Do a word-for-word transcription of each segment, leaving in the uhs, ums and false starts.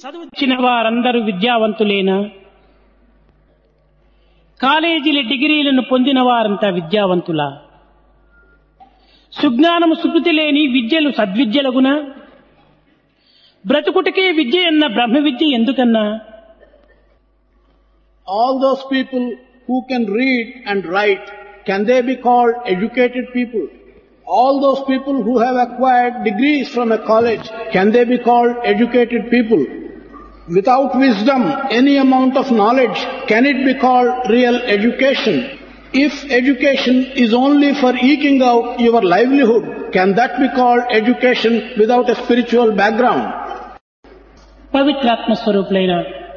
చదువుచిన వారందరూ విద్యావంతులేనా? కాలేజీల డిగ్రీలను పొందిన వారంతా విద్యావంతులా? సుజ్ఞానము సుకృతి లేని విద్యలు సద్విద్యలగునా? బ్రతుకుటకే విద్య అన్న బ్రహ్మ విద్య ఎందుకన్నా? All those people who can read and write, can they be called educated people? All those people who have acquired degrees from a college, can they be called educated people? Without wisdom, any amount of knowledge, can it be called real education? If education is only for eking out your livelihood, can that be called education without a spiritual background? పవిత్రాత్మ స్వరూపులైన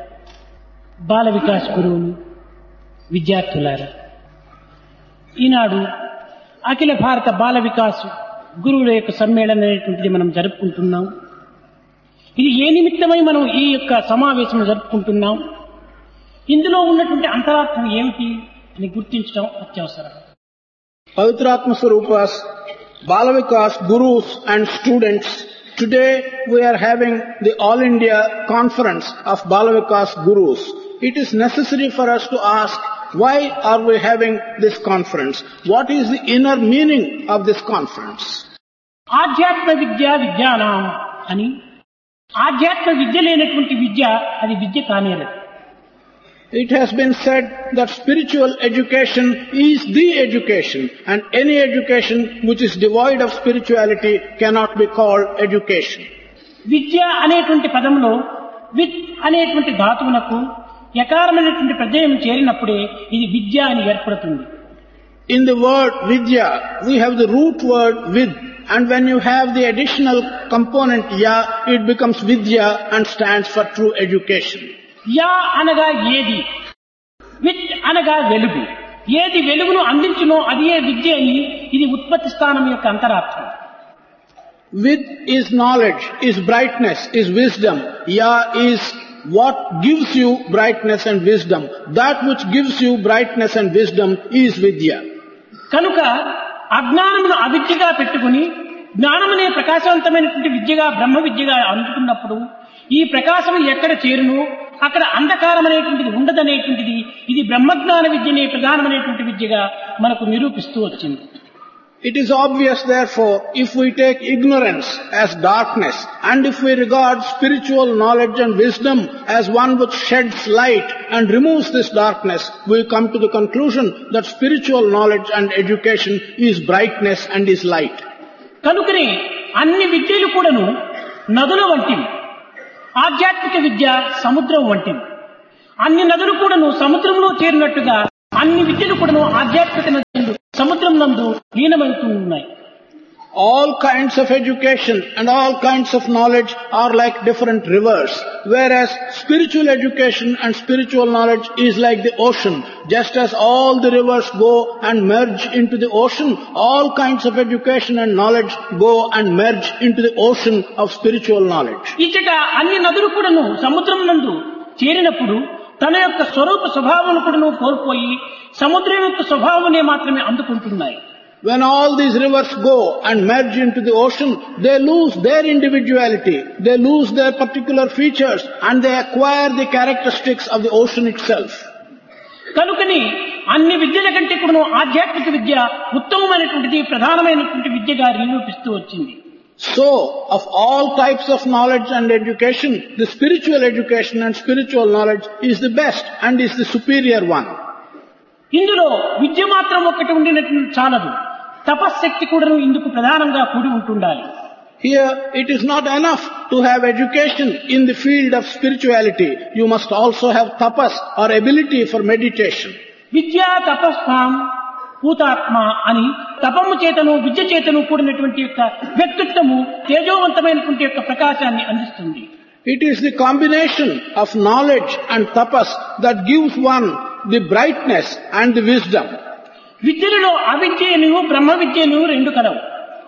బాల వికాస్ గురువులు, విద్యార్థులారా, ఈనాడు అఖిల భారత బాల వికాస్ గురువుల యొక్క సమ్మేళనం అనేటువంటిది మనం జరుపుకుంటున్నాం. ఇది ఏ నిమిత్తమై మనం ఈ యొక్క సమావేశం జరుపుకుంటున్నాం, ఇందులో ఉన్నటువంటి అంతరార్థం ఏమిటి అని గుర్తించడం అత్యవసరం. Pavitratma Swarupas, Bala Vikas, Gurus and students, today we are having the All India Conference of Bala Vikas Gurus. It is necessary for us to ask, why are we having this conference? What is the inner meaning of this conference? ఆధ్యాత్మ విద్య విజ్ఞానం అని, ఆధ్యాత్మ విద్య లేనటువంటి విద్య అది విద్య కానేరదు. It has been said that spiritual education is the education, and any education which is devoid of spirituality cannot be called education. విద్య అనేటువంటి పదంలో with అనేటువంటి ధాతువునకు యకారమైనటువంటి ప్రత్యయం చేరినప్పుడే ఇది విద్య అని ఏర్పడుతుంది. In the word vidya, we have the root word vid, and when you have the additional component ya, it becomes vidya and stands for true education. Yeah అనగా ఏది, with అనగా వెలుగు. ఏది వెలుగును అందించునో అది ఏ విద్య అని, ఇది ఉత్పత్తి స్థానం యొక్క అంతరార్థం. Vid is knowledge, is brightness, is wisdom. Ya is what gives you brightness and wisdom. That which gives you brightness and wisdom is vidya. కనుక అజ్ఞానమును అవిద్యగా పెట్టుకుని జ్ఞానమనే ప్రకాశవంతమైనటువంటి విద్యగా బ్రహ్మ విద్యగా అందుకున్నప్పుడు ఈ ప్రకాశం ఎక్కడ చేరును అక్కడ అంధకారం అనేటువంటిది ఉండదనేటువంటిది ఇది బ్రహ్మజ్ఞాన విద్యనే ప్రధానమైనటువంటి విద్యగా మనకు నిరూపిస్తూ వచ్చింది. It is obvious, therefore, if we take ignorance as darkness, and if we regard spiritual knowledge and wisdom as one which sheds light and removes this darkness, we come to the conclusion that spiritual knowledge and education is brightness and is light. కనుకనే అన్ని విద్యలు కూడాను నదుల వంటివి, ఆధ్యాత్మిక విద్య సముద్రం వంటివి. అన్ని నదులు కూడాను సముద్రంలో చేరినట్టుగా అన్ని విద్యలు కూడాను ఆధ్యాత్మిక నదులు సముద్రం నందు లీనమవుతూ ఉన్నాయి. All kinds of education and all kinds of knowledge are like different rivers, whereas spiritual education and spiritual knowledge is like the ocean. Just as all the rivers go and merge into the ocean, all kinds of education and knowledge go and merge into the ocean of spiritual knowledge. ఇచ్చట అన్ని నదులు కూడాను సముద్రం నందు చేరినప్పుడు తన యొక్క స్వరూప స్వభావం కూడాను కోల్పోయి సముద్రం యొక్క స్వభావమే మాత్రమే అందుకుంటున్నాయి. When all these rivers go and merge into the ocean, they lose their individuality, they lose their particular features, and they acquire the characteristics of the ocean itself. కనుకని అన్ని విద్యల కంటే కూడా ఆధ్యాత్మిక విద్య ఉత్తమమైనటువంటిది, ప్రధానమైనటువంటి విద్యగా నిరూపిస్తూ వచ్చింది. So, of all types of knowledge and education, the spiritual education and spiritual knowledge is the best and is the superior one. ఇందులో విద్య మాత్రం ఒక్కటి ఉండినటువంటి చాలదు, తపశ్శక్తి కూడాను ఇందుకు ప్రధానంగా కూడి ఉంటుండాలి. Here it is not enough to have education in the field of spirituality. You must also have tapas or ability for meditation. విద్యా తపస్వాం పూతాత్మ అని తపము చేతను విద్య చేతను కూడినటువంటి యొక్క వ్యక్తిత్వము తేజోవంతమైనటువంటి యొక్క ప్రకాశాన్ని అందిస్తుంది. It is the combination of knowledge and tapas that gives one the brightness and the wisdom. విద్యలలో అవిద్యను బ్రహ్మ విద్యను రెండు కలవు.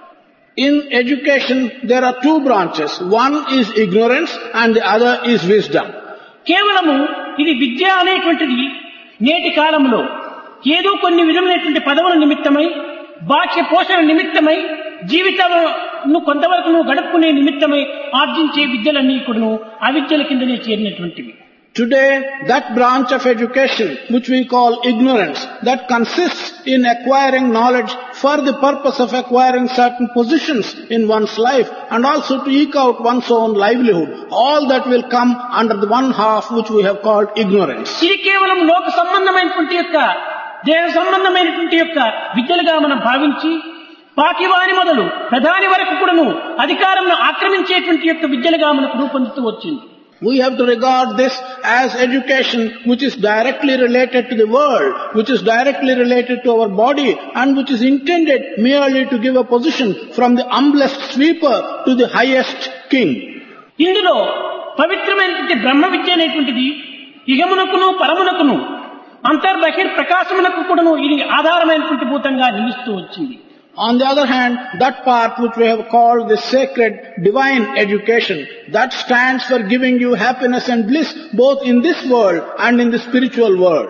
In education there are two branches. One is ignorance and the other is wisdom. కేవలము ఇది విద్య అనేటువంటిది నేటి కాలంలో ఏదో కొన్ని విధమైనటువంటి పదవుల నిమిత్తమై, బాహ్య పోషణ నిమిత్తమై జీవితంను కొంతవరకు నువ్వు గడుపుకునే నిమిత్తమై ఆర్జించే విద్యలన్నీ కూడాను అవిద్యల కిందనే చేరినటువంటివి. Today, that branch of education which we call ignorance, that consists in acquiring knowledge for the purpose of acquiring certain positions in one's life and also to eke out one's own livelihood, all that will come under the one half which we have called ignorance. ఇది కేవలం లోక సంబంధమైనటువంటి యొక్క దేహ సంబంధమైనటువంటి యొక్క విద్యలుగా మనం భావించి పాకివాని మొదలు ప్రధాని వరకు కూడాను అధికారంను ఆక్రమించేటువంటి యొక్క విద్యలుగా మనకు రూపొందుతూ వచ్చింది. We have to regard this as education which is directly related to the world, which is directly related to our body and which is intended merely to give a position from the humblest sweeper to the highest king. ఇందులో పవిత్రమైనటువంటి బ్రహ్మ విద్య అనేటువంటిది ఇహమునకును పరమునకును అంతర్బహిర్ ప్రకాశమునకు కూడాను ఇది ఆధారమైనటువంటి భూతంగా నిలుస్తూ వచ్చింది. On the other hand, that part which we have called the sacred divine education, that stands for giving you happiness and bliss both in this world and in the spiritual world.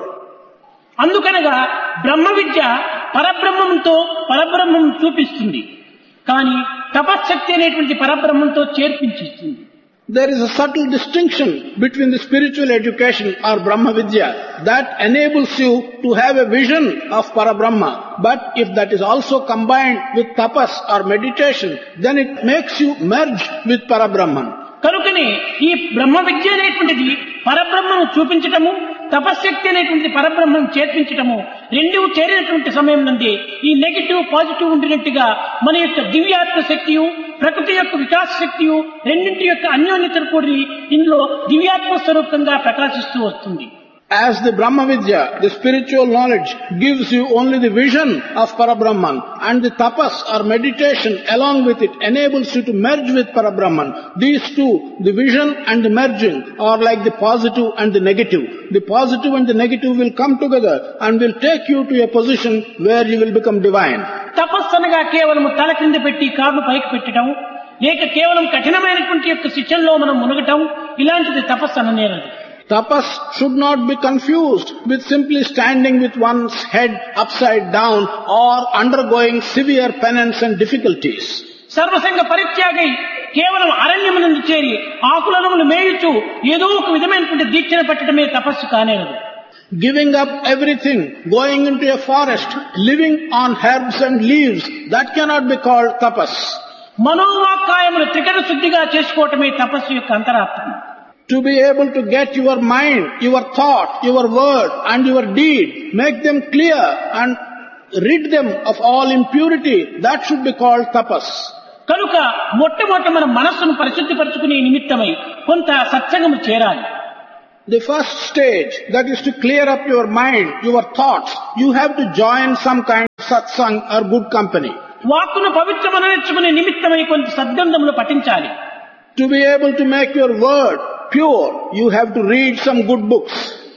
అందుకనగా బ్రహ్మ విద్య పరబ్రహ్మంతో పరబ్రహ్మం చూపిస్తుంది, కానీ తపశ్శక్తి అనేటువంటి పరబ్రహ్మంతో చేర్పించిస్తుంది. There is a subtle distinction between the spiritual education or Brahma Vidya that enables you to have a vision of Parabrahma. But if that is also combined with tapas or meditation, then it makes you merge with Parabrahman. కనుకనే ఈ బ్రహ్మ విద్య అనేటువంటిది పరబ్రహ్మను చూపించటము, తపశ్శక్తి అనేటువంటి పరబ్రహ్మం చేర్పించటము రెండు చేరినటువంటి సమయం నందే ఈ negative positive ఉండినట్టుగా మన యొక్క దివ్యాత్మ శక్తియు ప్రకృతి యొక్క వికాస శక్తియు రెండింటి యొక్క అన్యోన్యతను కూడి ఇందులో దివ్యాత్మ స్వరూపంగా ప్రకాశిస్తూ వస్తుంది. As the Brahma Vidya, the spiritual knowledge, gives you only the vision of Parabrahman, and the tapas or meditation along with it enables you to merge with Parabrahman. These two, the vision and the merging, are like the positive and the negative. The positive and the negative will come together and will take you to a position where you will become divine. తపస్సనగా కేవలం తల కింద పెట్టి కాళ్ళు పైకి పెట్టడం, లేక కేవలం కఠినమైనటువంటి యొక్క శిక్షణలో మనం మునగటం, ఇలాంటిది తపస్సు అననేరదు. Tapas should not be confused with simply standing with one's head upside down or undergoing severe penance and difficulties. సర్వసంగ పరిత్యాగై కేవలం అరణ్యమునందు చేరి ఆకులనములు మేయుచు ఏదో ఒక విధమైనటువంటి దీక్షను పట్టడమే తపస్సు కానేరదు. Giving up everything, going into a forest, living on herbs and leaves, that cannot be called tapas. మనోవాక్కాయములు త్రికరణ శుద్ధిగా చేసుకోవటమే తపస్సు యొక్క అంతరార్థం. To be able to get your mind, your thought, your word and your deed, make them clear and rid them of all impurity, that should be called tapas. కనుక మొట్టమొదట మన మనస్సును పరిశుద్ధిపరచుకునే నిమిత్తమై కొంత సత్సంగము చేరాలి. The first stage, that is to clear up your mind, your thoughts, you have to join some kind of satsang or good company. వాక్కును పవిత్రమనర్చుకునే నిమిత్తమై కొంత సద్గంధములు పఠించాలి. To be able to make your word pure, you have to read some good books.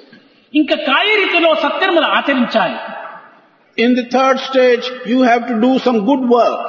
ఇంకా కార్యరీతిలో సత్కర్మలు ఆచరించాలి. In the third stage, you have to do some good work.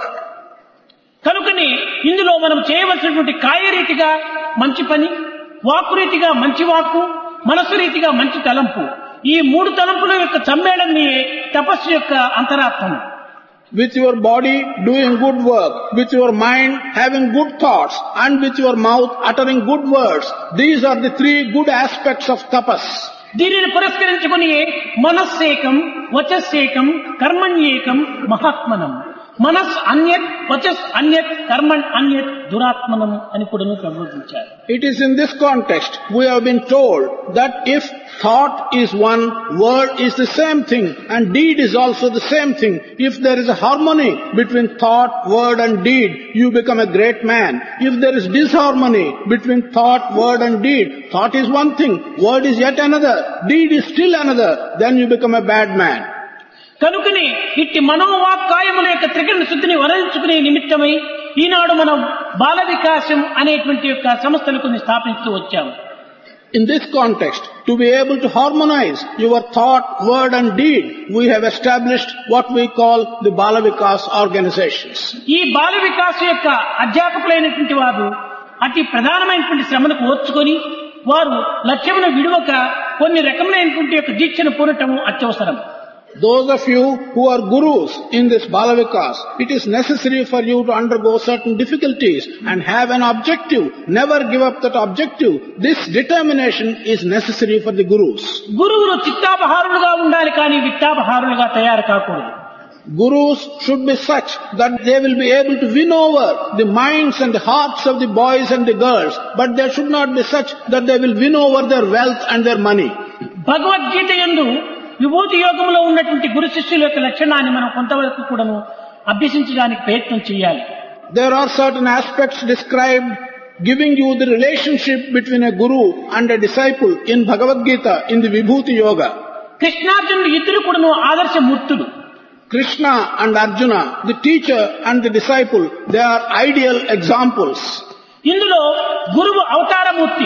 కనుకని ఇందులో మనం చేయవలసినటువంటి కార్యరీతిగా మంచి పని, వాక్కు రీతిగా మంచి వాక్కు, మనసు రీతిగా మంచి తలంపు, ఈ మూడు తలంపుల యొక్క సమ్మేళనమే తపస్సు యొక్క అంతరార్థం. With your body doing good work, with your mind having good thoughts, and with your mouth uttering good words, these are the three good aspects of tapas. దీనిని పురస్కరించుకుని మనస్సేకం, వచస్సేకం, కర్మణ్యేకం, మహాత్మనం. మనస్ అన్యత్, వచస్ అన్యత్, కర్మణ్ అన్యత్, దురాత్మనం అని కూడా ప్రబోధించారు. It is in this context we have been told that if thought is one, word is the same thing, and deed is also the same thing. If there is a harmony between thought, word and deed, you become a great man. If there is disharmony between thought, word and deed, thought is one thing, word is yet another, deed is still another, then you become a bad man. కనుకని ఇట్టి మనోవాక్కాయముల యొక్క త్రికరణ శుద్ధిని వరించుకునే నిమిత్తమై ఈనాడు మనం బాల వికాసం అనేటువంటి యొక్క సంస్థను కొన్ని స్థాపిస్తూ వచ్చాము. In this context, to be able to harmonize your thought, word and deed, we have established what we call the Bala Vikas organizations. ఈ బాల వికాస యొక్క అధ్యాపకులైనటువంటి వారు అతి ప్రధానమైనటువంటి శ్రమను ఓర్చుకొని వారు లక్ష్యమును విడువక కొన్ని రకములైనటువంటి యొక్క దీక్షను పూనటము అత్యవసరం. Those of you who are gurus in this Bala Vikas, it is necessary for you to undergo certain difficulties and have an objective. Never give up that objective. This determination is necessary for the gurus. గురువులు చిత్తాపహారులుగా ఉండాలి కానీ విత్తాపహారులుగా తయారు కాకూడదు. Gurus should be such that they will be able to win over the minds and the hearts of the boys and the girls, but they should not be such that they will win over their wealth and their money. Bhagavad Gita యందు విభూతి యోగంలో ఉన్నటువంటి గురు శిష్యుల యొక్క లక్షణాన్ని మనం కొంతవరకు కూడాను అభ్యసించడానికి ప్రయత్నం చేయాలి. There are certain aspects described giving you the relationship between a guru and a disciple in Bhagavad Gita in the Vibhuti Yoga. కృష్ణార్జునుడు ఇద్దరు కూడాను ఆదర్శమూర్తులు. Krishna and Arjuna, the teacher and the disciple, they are ideal examples. ఇందులో గురువు అవతారమూర్తి.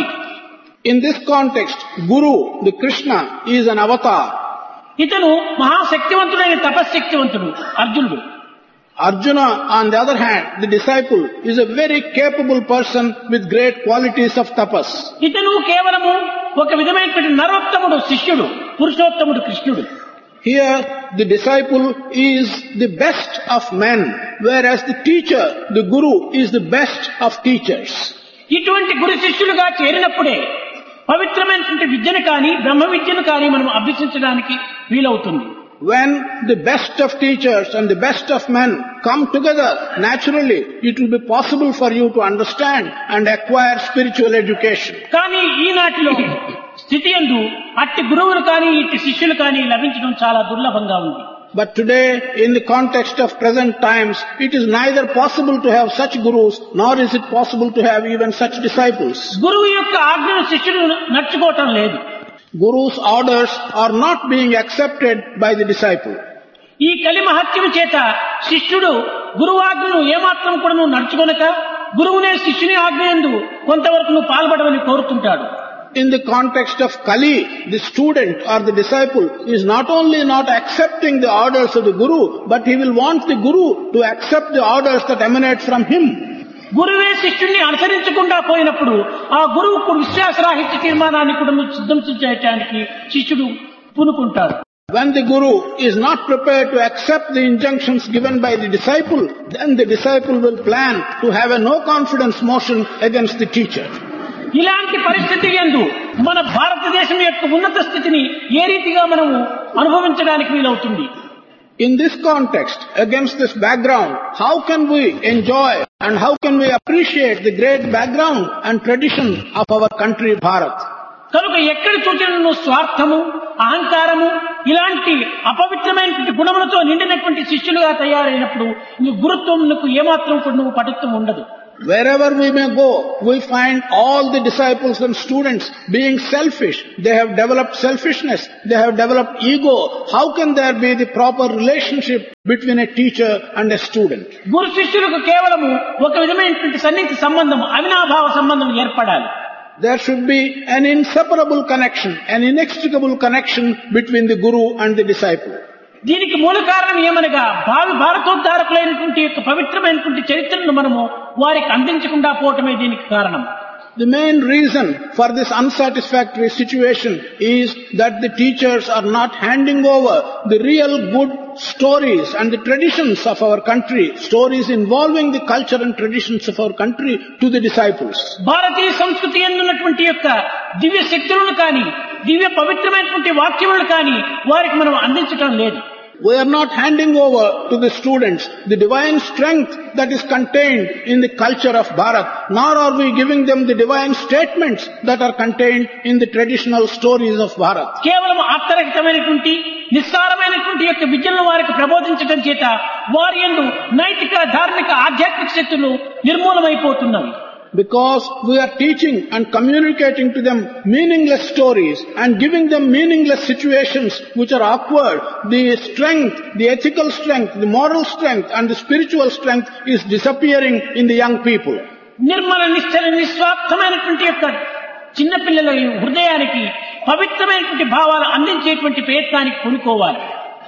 In this context, Guru, the Krishna, is an avatar. ఇతను మహాశక్తివంతుడైన తపశ్శక్తివంతుడు అర్జునుడు. Arjuna, on the other hand, the disciple, is a very capable person with great qualities of tapas. ఇతను కేవలము ఒక విధమైనటువంటి నరోత్తముడు శిష్యుడు, పురుషోత్తముడు కృష్ణుడు. Here, the disciple is the best of men, whereas the teacher, the guru, is the best of teachers. ఇటువంటి గురు శిష్యులుగా చేరినప్పుడే పవిత్రమైనటువంటి విద్యను కానీ బ్రహ్మ విద్యను కానీ మనం అభ్యసించడానికి వీలవుతుంది. When the best of teachers and the best of men come together, naturally, it will be possible for you to understand and acquire spiritual education. కానీ ఈనాటిలో స్థితి యందు అట్టి గురువులు కానీ ఇట్టి శిష్యులు కానీ లభించడం చాలా దుర్లభంగా ఉంది. But today, in the context of present times, it is neither possible to have such gurus, nor is it possible to have even such disciples. గురువు యొక్క ఆజ్ఞను శిష్యుడు నడుచుకోవటం లేదు. Guru's orders are not being accepted by the disciple. ఈ కలి మహత్యం చేత శిష్యుడు గురువాజ్ఞను ఏమాత్రం కూడా నడుచుకొనక గురువునే శిష్యుని ఆజ్ఞయందు కొంతవరకు పాల్పడమని కోరుతుంటాడు. In the context of Kali, the student or the disciple is not only not accepting the orders of the Guru, but he will want the Guru to accept the orders that emanate from him. గురువే శిష్యుణ్ణి అనుసరించకుండా పోయినప్పుడు ఆ గురువుకు విశ్వాసరాహిత్య తీర్మానాన్ని కూడా సిద్ధం చేయడానికి శిష్యుడు పూనుకుంటాడు. When the Guru is not prepared to accept the injunctions given by the disciple, then the disciple will plan to have a no confidence motion against the teacher. ఇలాంటి పరిస్థితి యందు మన భారతదేశం యొక్క ఉన్నత స్థితిని ఏ రీతిగా మనము అనుభవించడానికి వీలవుతుంది? In this context, against this background, how can we enjoy and how can we appreciate the great background and tradition of our country, Bharat? కనుక ఎక్కడ చూచినను స్వార్థము, అహంకారము ఇలాంటి అపవిత్రమైనటువంటి గుణములతో నిండినటువంటి శిష్యులుగా తయారైనప్పుడు నీ గురుత్వమునకు ఏమాత్రం కూడా నువ్వు పటుత్వం ఉండదు. Wherever we may go, we find all the disciples and students being selfish. They have developed selfishness. They have developed ego. How can there be the proper relationship between a teacher and a student? గురు శిష్యులకు కేవలము ఒక విధమైనటువంటి సన్నిహిత సంబంధం, అవినాభావ సంబంధం ఏర్పడాలి. There should be an inseparable connection, an inextricable connection between the guru and the disciple. దీనికి మూల కారణం ఏమనగా భావి భారతోద్ధారకులైనటువంటి యొక్క పవిత్రమైనటువంటి చరిత్రను మనము వారికి అందించకుండా పోవటమే దీనికి కారణం. The main reason for this unsatisfactory situation is that the teachers are not handing over the real good stories and the traditions of our country, stories involving the culture and traditions of our country, to the disciples. భారతీయ సంస్కృతి యందున్నటువంటి యొక్క దివ్య శక్తులను కానీ దివ్య పవిత్రమైనటువంటి వాక్యములను కానీ వారికి మనం అందించటం లేదు. We are not handing over to the students the divine strength that is contained in the culture of Bharat, nor are we giving them the divine statements that are contained in the traditional stories of Bharat. కేవలం అర్థరహితమైనటువంటి నిస్సారమైనటువంటి యొక్క విద్యలను వారికి ప్రబోధించడం చేత వారి యందు నైతిక ధార్మిక ఆధ్యాత్మిక శక్తులు నిర్మూలమైపోతున్నవి. Because we are teaching and communicating to them meaningless stories and giving them meaningless situations which are awkward, the strength, the ethical strength, the moral strength and the spiritual strength is disappearing in the young people. Nirmala నిశ్చల నిస్వార్థమైనటువంటి యొక్క చిన్నపిల్లల హృదయానికి పవిత్రమైనటువంటి భావాలు అందించేటువంటి ప్రయత్నానికి పూనుకోవాలి.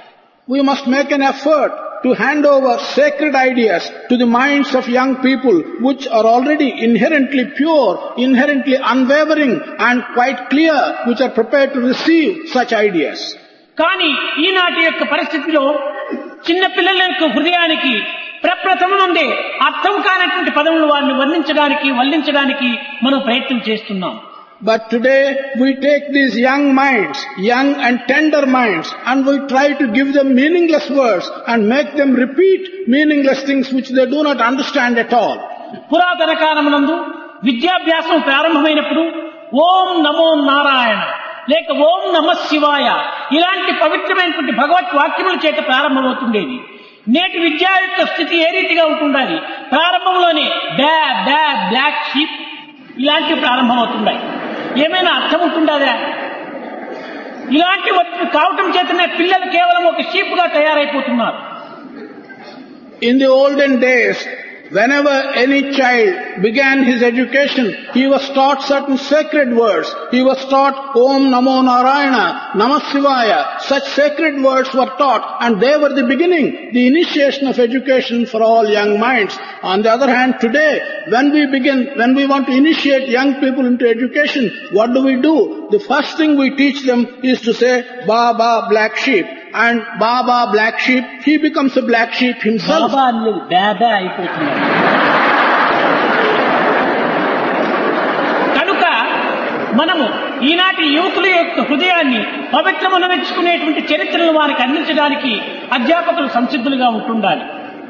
We must make an effort to hand over sacred ideas to the minds of young people which are already inherently pure, inherently unwavering and quite clear, which are prepared to receive such ideas. కానీ ఈనాటి యొక్క పరిస్థితిలో చిన్న పిల్లల యొక్క హృదయానికి ప్రప్రథమ నుండే అర్థం కానటువంటి పదములు వారిని వర్ణించడానికి వల్లించడానికి మనం ప్రయత్నం చేస్తున్నాం. But today we take these young minds, young and tender minds, and we try to give them meaningless words and make them repeat meaningless things which they do not understand at all. పురాతన కాలమునందు విద్యాభ్యాసం ప్రారంభమైనప్పుడు ఓం నమో నారాయణ లేక ఓం నమ శివాయ ఇలాంటి పవిత్రమైనటువంటి భగవత్ వాక్యముల చేత ప్రారంభమవుతుండేది. నేటి విద్యా యొక్క స్థితి ఏ రీతిగా ఉంటుండాలి? ప్రారంభంలోనే బ్యా బ్యా బ్లాక్ షీప్ ఇలాంటివి ప్రారంభమవుతున్నాయి. ఏమైనా అర్థం ఉంటుండదా? ఇలాంటి కావటం చేతనే పిల్లలు కేవలం ఒక షీప్ గా తయారైపోతున్నారు. In the olden days, whenever any child began his education, he was taught certain sacred words. He was taught Om Namo Narayana, Namah Shivaya. Such sacred words were taught, and they were the beginning, the initiation of education for all young minds. On the other hand, today, when we begin, when we want to initiate young people into education, what do we do? The first thing we teach them is to say, Baba, black sheep. And Baba, black sheep, he becomes a black sheep himself. Baba అనేది బాబా అయిపోతున్నాడు. కనుక మనము ఈనాటి యువకుల యొక్క హృదయాన్ని పవిత్రమనవించుకునేటువంటి చరిత్రను వారికి అందించడానికి అధ్యాపకులు సంసిద్ధులుగా ఉంటుండాలి.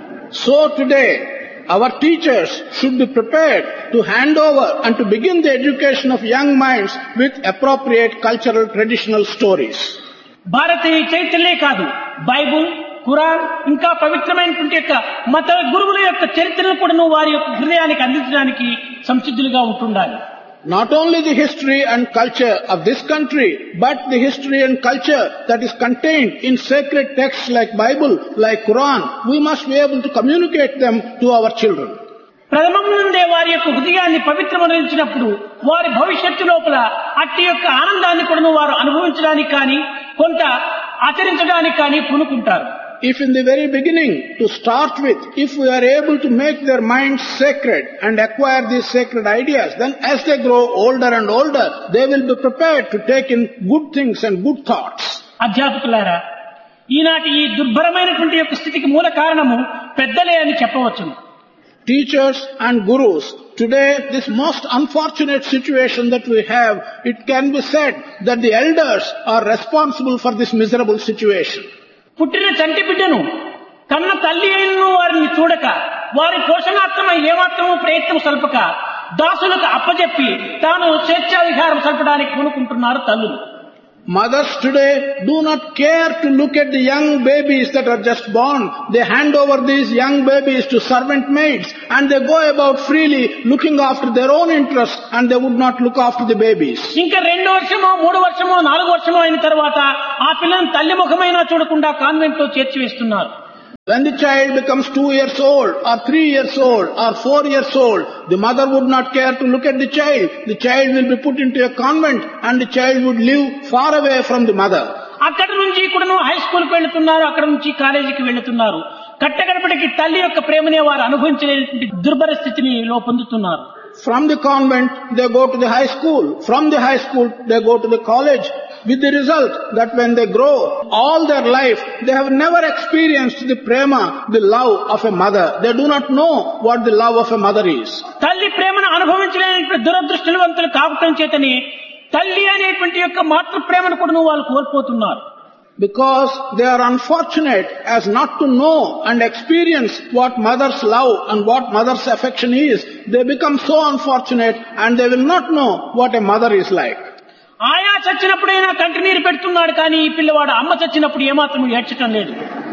So today, our teachers should be prepared to hand over and to begin the education of young minds with appropriate cultural traditional stories. భారతీయ చైతన్యే కాదు, బైబుల్, ఖురాన్ ఇంకా పవిత్రమైనటువంటి యొక్క మత గురువుల యొక్క చరిత్రను కూడా నువ్వు వారి యొక్క హృదయానికి అందించడానికి సంసిద్ధులుగా ఉంటుండాలి. Not only the history and culture of this country, but the history and culture that is contained in sacred texts like Bible, like Quran, we must be able to communicate them to our children. ప్రథమం నుండే వారి యొక్క హృదయాన్ని పవిత్రమనించినప్పుడు వారి భవిష్యత్తు లోపల అట్టి యొక్క ఆనందాన్ని కూడా వారు అనుభవించడానికి కానీ కొంత ఆచరించడానికి కానీ పూనుకుంటారు. If in the very beginning, to start with, if we are able to make their minds sacred and acquire these sacred ideas, then as they grow older and older, they will be prepared to take in good things and good thoughts. అధ్యాపకులారా, ఈనాటి ఈ దుర్భరమైనటువంటి యొక్క స్థితికి మూల కారణము పెద్దలే అని చెప్పవచ్చును. Teachers and gurus, today this most unfortunate situation that we have, it can be said that the elders are responsible for this miserable situation. పుట్టిన చంటి బిడ్డను కన్న తల్లి అయిన వారిని చూడక వారి పోషణార్థమై ఏమాత్రమూ ప్రయత్నం సల్పక దాసులకు అప్పజెప్పి తాను స్వేచ్ఛా విహారం సల్పడానికి పూనుకుంటున్నారు తల్లులు. Mothers today do not care to look at the young babies that are just born. They hand over these young babies to servant maids and they go about freely looking after their own interests, and they would not look after the babies. ఇంకా రెండు వర్షమో మూడు వర్షమో నాలుగు వర్షమో అయిన తర్వాత ఆ పిల్లని తల్లి ముఖమైనా చూడకుండా కాన్వెంట్ లో చేర్చివేస్తున్నారు. When the child becomes two years old or three years old or four years old, the mother would not care to look at the child. The child will be put into a convent and the child would live far away from the mother. అక్కడి నుంచి కూడాను high school కి వెళ్తున్నారు, అక్కడ నుంచి కాలేజీకి వెళ్తున్నారు. కట్టగడపటికి తల్లి యొక్క ప్రేమనే వారు అనుభవించలేని దుర్భర స్థితిని లో పొందుతున్నారు. From the convent, they go to the high school. From the high school, they go to the college. With the result that when they grow, all their life, they have never experienced the prema, the love of a mother. They do not know what the love of a mother is. తల్లి ప్రేమను అనుభవించలేని దురదృష్టవంతులు కావటం చేతని తల్లి అనేటువంటి యొక్క మాతృ ప్రేమను కూడా వాళ్ళు కోల్పోతున్నారు. Because they are unfortunate as not to know and experience what mother's love and what mother's affection is, they become so unfortunate and they will not know what a mother is like. ఆయా చచ్చినప్పుడైనా కంటి నీరు పెడుతున్నాడు, కానీ ఈ పిల్లవాడు అమ్మ చచ్చినప్పుడు ఏమాత్రం ఏడ్చటం లేదు.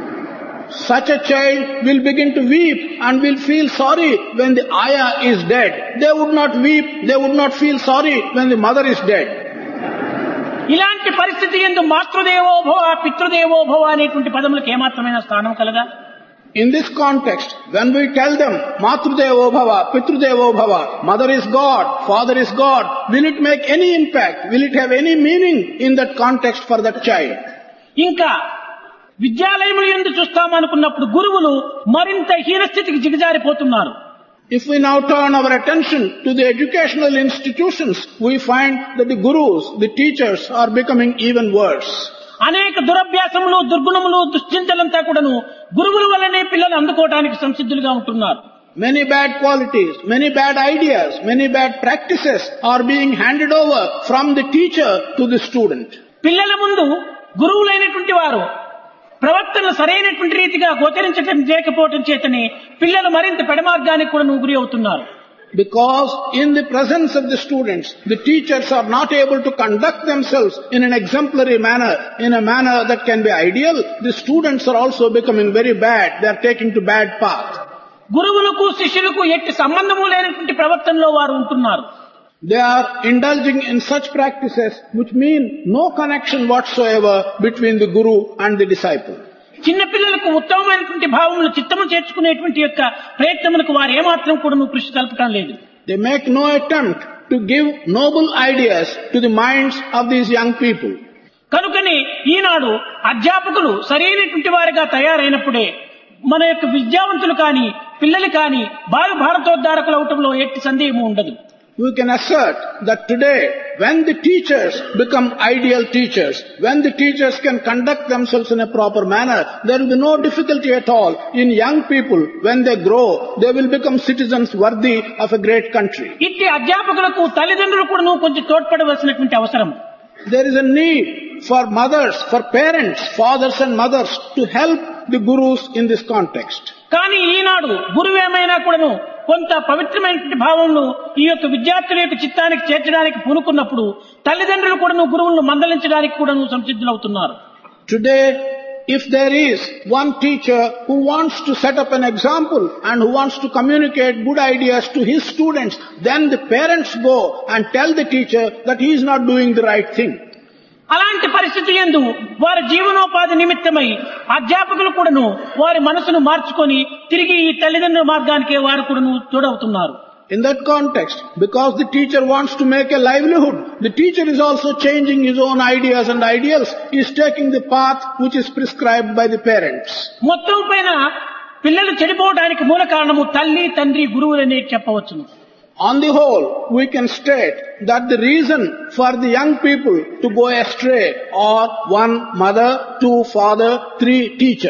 Such a child will begin to weep and will feel sorry when the ayah is dead. They would not weep, they would not feel sorry when the mother is dead. ఇలాంటి పరిస్థితి యందు మాతృదేవోభవ పితృదేవోభవ అనేటువంటి పదములకు ఏమాత్రమైన స్థానం కలదా? In this context, when we tell them Matrudevo Bhava, Pitrudevo Bhava, mother is God, father is God, will it make any impact? Will it have any meaning in that context for that child? ఇంకా విద్యాలయముల యందు చూస్తామనుకున్నప్పుడు గురువులు మరింత హీనస్థితికి దిగజారిపోతున్నారు. If we now turn our attention to the educational institutions, we find that the gurus, the teachers are becoming even worse. అనేక దురభ్యాసములు, దుర్గుణములు, దుశ్చింతలంతా కూడాను గురువుల వల్లనే పిల్లలు అందుకోవడానికి సంసిద్ధులుగా ఉంటున్నారు. Many bad qualities, many bad ideas, many bad practices are being handed over from the teacher to the student. పిల్లల ముందు గురువులైనటువంటి వారు ప్రవర్తన సరైనటువంటి రీతిగా గోచరించడం చేయకపోవటం చేతనే పిల్లలు మరింత పెడమార్గానికి కూడా గురి అవుతున్నారు. Because in the presence of the students, the teachers are not able to conduct themselves in an exemplary manner, in a manner that can be ideal, the students are also becoming very bad. They are taking to bad path. గురువులకు శిష్యులకు ఎట్టి సంబంధము లేనటువంటి ప్రవర్తనలో వారు ఉంటున్నారు. They are indulging in such practices which mean no connection whatsoever between the guru and the disciple. చిన్న పిల్లలకు ఉత్తమమైనటువంటి భావములు చిత్తము చేర్చుకునేటువంటి యొక్క ప్రయత్నములకు వారు ఏమాత్రం కూడా కృషి కల్పటం లేదు. They make no attempt to give noble ideas to the minds of these young people. కనుకనే ఈనాడు అధ్యాపకులు సరైనటువంటి వారిగా తయారైనప్పుడే మన యొక్క విద్యావంతులు కానీ పిల్లలు కానీ భావి భారతోద్ధారకులు అవటంలో ఎట్టి సందేహము ఉండదు. We can assert that today, when the teachers become ideal teachers, when the teachers can conduct themselves in a proper manner, there will be no difficulty at all in young people. When they grow, they will become citizens worthy of a great country. ఇట్టి అధ్యాపకులకు తల్లిదండ్రులు కూడా కొంచెం తోడ్పడవలసినటువంటి అవసరం. There is a need for mothers, for parents, fathers and mothers to help the gurus in this context. కానీ ఈనాడు గురువేమైనా కూడాను కొంత పవిత్రమైనటువంటి భావంలో ఈ యొక్క విద్యార్థుల యొక్క చిత్తానికి చేర్చడానికి పూనుకున్నప్పుడు తల్లిదండ్రులు కూడాను గురువులను మందలించడానికి కూడాను సంసిద్ధులవుతున్నారు. Today, if there is one teacher who wants to set up an example and who wants to communicate good ideas to his students, then the parents go and tell the teacher that he is not doing the right thing. అలాంటి పరిస్థితి యందు వారి జీవనోపాధి నిమిత్తమై అధ్యాపకులు కూడాను వారి మనసును మార్చుకొని తిరిగి ఈ తల్లిదండ్రుల మార్గానికి వారు కూడాను తోడవుతున్నారు. In that context, because the teacher wants to make a livelihood, the teacher is also changing his own ideas and ideals. He is taking the path which is prescribed by the parents. మొత్తం పైన పిల్లలు చెడిపోవడానికి మూల కారణము తల్లి, తండ్రి, గురువులనే చెప్పవచ్చును. On the whole, we can state that the reason for the young people to go astray are one mother, two father, three teacher.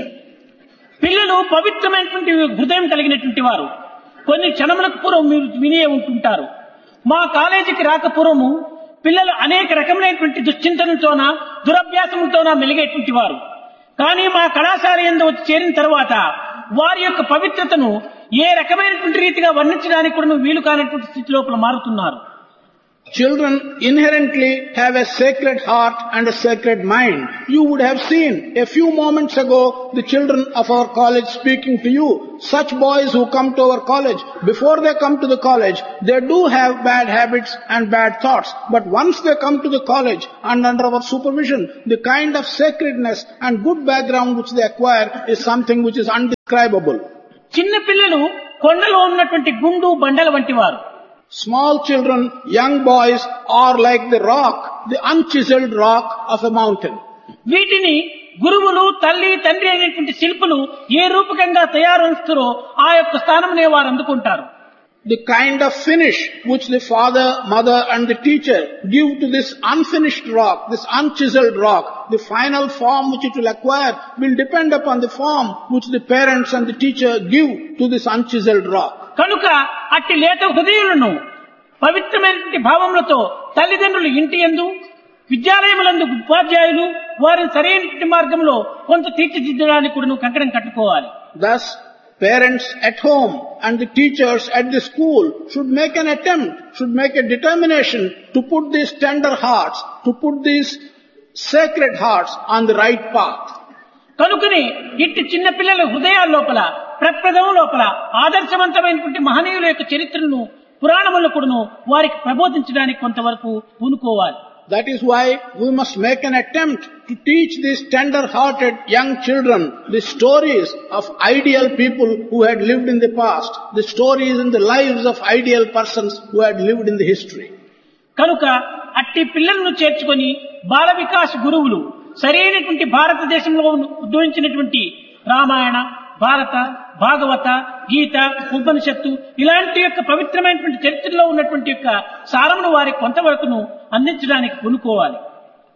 పిల్లలు పవిత్రమైనటువంటి హృదయం కలిగినటువంటి వారు. కొన్ని క్షణములకు పూర్వం మీరు వినే ఉంటుంటారు, మా కాలేజీకి రాకపూర్వము పిల్లలు అనేక రకములైనటువంటి దుశ్చింతనతోన దురభ్యాసములతోన మెలిగేటువంటి వారు. కానీ మా కళాశాల యందు వచ్చి చేరిన తర్వాత వారి యొక్క పవిత్రతను ఏ రకమైనటువంటి రీతిగా వర్ణించడానికి కూడా వీలు కానటువంటి స్థితి లోపల మారుతున్నారు. Children inherently have a sacred heart and a sacred mind. You would have seen a few moments ago the children of our college speaking to you. Such boys who come to our college, before they come to the college, they do have bad habits and bad thoughts. But once they come to the college and under our supervision, the kind of sacredness and good background which they acquire is something which is undescribable. చిన్న పిల్లలు కొండలో ఉన్నటువంటి గుండు బండల వంటి వారు. Small children, young boys are like the rock, the unchiseled rock of a mountain. వీటిని గురువులు, తల్లి, తండ్రి అనేటువంటి శిల్పులు ఏ రూపకంగా తయారుస్తారో ఆ యొక్క స్థానమునే వారు అందుకుంటారు. The kind of finish which the father, mother and the teacher give to this unfinished rock, this unchiseled rock, the final form which it will acquire will depend upon the form which the parents and the teacher give to this unchiseled rock. కనుక అట్టి లేత హృదయులను పవిత్రమైనటువంటి భావములతో తల్లిదండ్రులు ఇంటి యందు, విద్యాలయములందు ఉపాధ్యాయులు వారిని సరైన మార్గంలో కొంత తీర్చిదిద్దడానికి కూడా కంకణం కట్టుకోవాలి. Thus, parents at home and the teachers at the school should make an attempt, should make a determination to put these tender hearts, to put these sacred hearts on the right path. కనుకనే ఇట్టి చిన్న పిల్లల హృదయాల లోపల, ప్రప్రదం లోపల ఆదర్శవంతమైనటువంటి మహనీయుల యొక్క చరిత్రను, పురాణములను కూడాను వారికి ప్రబోధించడానికి కొంతవరకు పూనుకోవాలి. That is why we must make an attempt to teach these tender-hearted young children the stories of ideal people who had lived in the past, the stories and the lives of ideal persons who had lived in the history. కనుక అట్టి పిల్లలను చేర్చుకొని బాల వికాస్ గురువులు సరైనటువంటి భారతదేశంలో ఉద్భవించినటువంటి రామాయణ, భారత, భాగవత, గీత, ఉపనిషత్తు ఇలాంటి యొక్క పవిత్రమైనటువంటి చరిత్రలో ఉన్నటువంటి యొక్క సారమును వారికి కొంతవరకును అందించడానికి కొనుక్కోవాలి.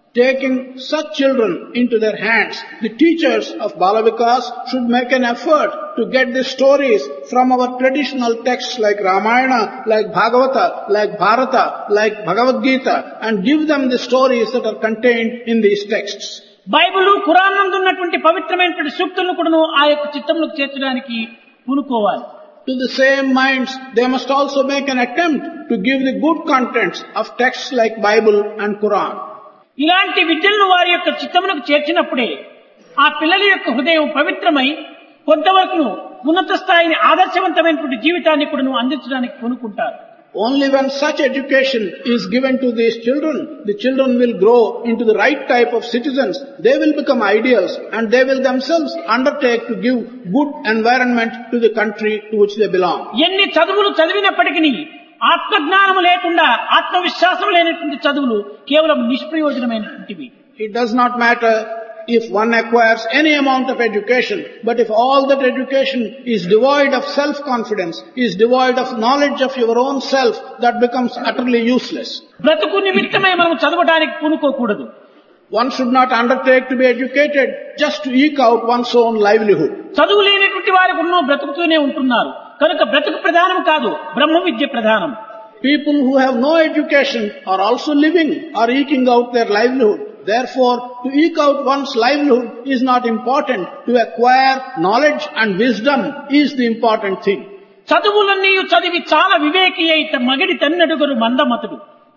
Taking such children into their hands, the teachers of Bala Vikas should make an effort to get the stories from our traditional texts like Ramayana, like Bhagavata, like Bharata, like Bhagavad Gita, and give them the stories that are contained in these texts. Bible Quran నందు ఉన్నటువంటి పవిత్రమైనటువంటి సూక్తులను కూడాను ఆ యొక్క చిత్తంలోకి చేర్చడానికి పూనుకోవాలి. To the same minds, they must also make an attempt to give the good contents of texts like Bible and Quran. ఇలాంటి విద్యలను వారి యొక్క చిత్తమునకు చేర్చినప్పుడే ఆ పిల్లల యొక్క హృదయం పవిత్రమై కొంతవరకు ఉన్నత స్థాయిని ఆదర్శవంతమైనటువంటి జీవితాన్ని కూడాను అందించడానికి పూనుకుంటారు. Only when such education is given to these children, the children will grow into the right type of citizens. They will become ideals and they will themselves undertake to give good environment to the country to which they belong. ఎన్ని చదువులు చదివినప్పటికీ ఆత్మజ్ఞానం లేకుండా ఆత్మవిశ్వాసం లేనటువంటి చదువులు కేవలం నిష్ప్రయోజనమైనటువంటివి. It does not matter if one acquires any amount of education, but if all that education is devoid of self-confidence, is devoid of knowledge of your own self, that becomes utterly useless. బ్రతుకు నిమిత్తమై మనం చదవడానికి పూనుకోకూడదు. One should not undertake to be educated just to eke out one's own livelihood. చదువు లేనటువంటి వారు కూడా బ్రతుకుతూనే ఉంటున్నారు. కనుక బ్రతుకు ప్రధానం కాదు, బ్రహ్మ విద్య ప్రధానం. People who have no education are also living or eking out their livelihood. Therefore, to eke out one's livelihood is not important. To acquire knowledge and wisdom is the important thing. చదువులన్నీ చదివి చాలా వివేకి అయితే మగడి తన్నడుగురు మందమతుడు.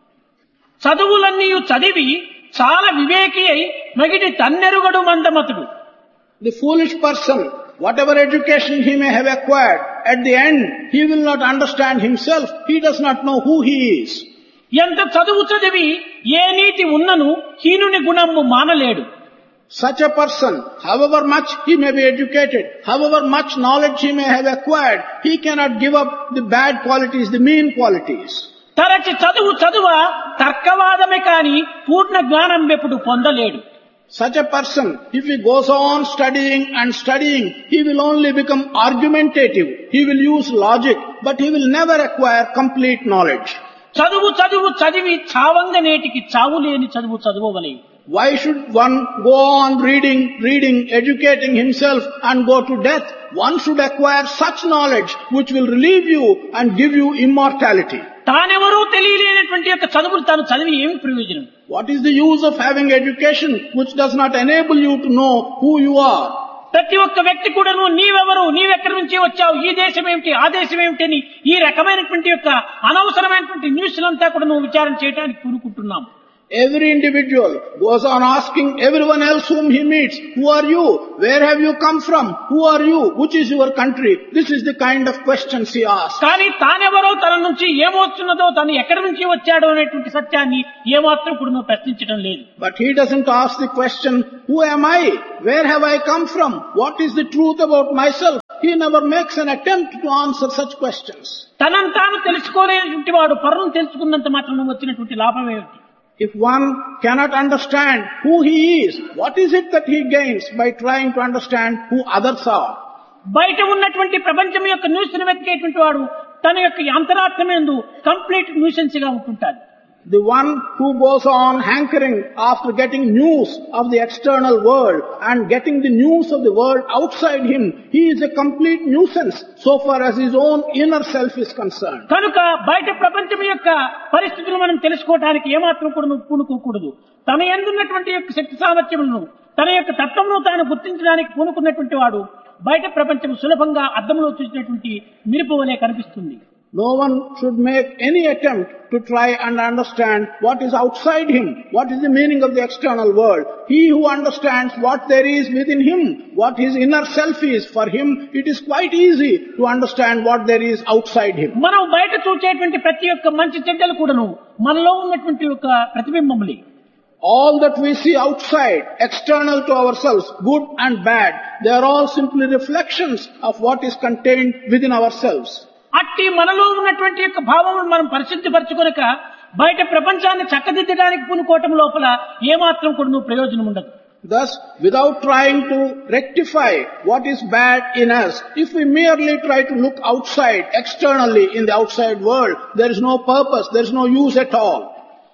చదువులన్నీ చదివి చాలా వివేకి అయి మగడి తన్నెరుగడు మందమతుడు. The foolish person, whatever education he may have acquired, at the end he will not understand himself. He does not know who he is. ఎంత చదువు చదివి ఏ నీతి ఉన్నను హీనుని గుణము మానలేడు. Such a person, however much he may be educated, however much knowledge he may have acquired, he cannot give up the bad qualities, the mean qualities. తరచి చదువు చదువ తర్కవాదమే కాని పూర్ణ జ్ఞానం ఎప్పుడు పొందలేడు. Such a person, if he goes on studying and studying, he will only become argumentative. He will use logic, but he will never acquire complete knowledge. చదువు చదువు చదివి చావంగ నేటికి చావు లేని చదువు చదువవలే. Why should one go on reading, reading, educating himself and go to death? One should acquire such knowledge which will relieve you and give you immortality. తానెవరూ తెలియలేనటువంటి యొక్క చదువులు తాను చదివి ఏమి ప్రయోజనం? What is the use of having education which does not enable you to know who you are? ప్రతి ఒక్క వ్యక్తి కూడాను నీవెవరు, నీవెక్కడి నుంచి వచ్చావు, ఈ దేశం ఏమిటి, ఆ దేశం ఏమిటి అని ఈ రకమైనటువంటి యొక్క అనవసరమైనటువంటి న్యూస్లంతా కూడా నువ్వు విచారణ చేయడానికి పూనుకుంటున్నాం. Every individual goes on asking everyone else whom he meets, who are you? Where have you come from? Who are you? Which is your country? This is the kind of questions he asks. కానీ తానెవరో తన నుంచి ఏమొస్తున్నదో తను ఎక్కడి నుంచి వచ్చాడో అనేటువంటి సత్యాన్ని ఏమాత్రం కూడా నువ్వు ప్రశ్నించడం లేదు. But he doesn't ask the question, who am I? Where have I come from? What is the truth about myself? He never makes an attempt to answer such questions. తనను తాను తెలుసుకోలేనటువంటి వాడు పరులను తెలుసుకున్నంత మాత్రం వచ్చినటువంటి లాభం ఏమిటి? If one cannot understand who he is, what is it that he gains by trying to understand who others are? బయట ఉన్నటువంటి ప్రపంచం యొక్క న్యూస్ ని వెతికేటువంటి వాడు తన యొక్క అంతరాత్మయందు కంప్లీట్ న్యూసెన్స్ గా ఉంటుంటాడు. The one who goes on hankering after getting news of the external world and getting the news of the world outside him, he is a complete nuisance so far as his own inner self is concerned. కనుక బయట ప్రపంచం యొక్క పరిస్థితులు మనం తెలుసుకోవడానికి ఏమాత్రం కూడా పూనుకోకూడదు. తన యందున్నటువంటి యొక్క శక్తి సామర్థ్యములను, తన యొక్క తత్వమును తాను గుర్తించడానికి పూనుకున్నటువంటి వాడు బయట ప్రపంచం సులభంగా అద్దంలో చూసినటువంటి మిరుపు వలె కనిపిస్తుంది. No one should make any attempt to try and understand what is outside him, what is the meaning of the external world. He who understands what there is within him, what his inner self is, for him it is quite easy to understand what there is outside him. మనం బయట చూచేటువంటి ప్రతి ఒక్క మంచి చెడ్డలు కూడాను మనలో ఉన్నటువంటి ఒక ప్రతిబింబములే. All that we see outside, external to ourselves, good and bad, they are all simply reflections of what is contained within ourselves. అట్టి మనలో ఉన్నటువంటి యొక్క భావమును మనం పరిశుద్ధిపరచుకొనక బయట ప్రపంచాన్ని చక్కదిద్దడానికి పూనుకోవటం లోపల ఏమాత్రం కూడా ప్రయోజనం ఉండదు. Thus, without trying to rectify what is bad in us, if we merely try to look outside, externally in the outside world, there is no purpose, there is no use at all.